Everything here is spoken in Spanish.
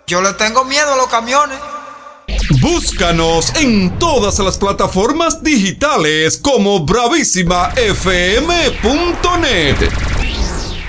Yo le tengo miedo a los camiones. Búscanos en todas las plataformas digitales como bravísimafm.net.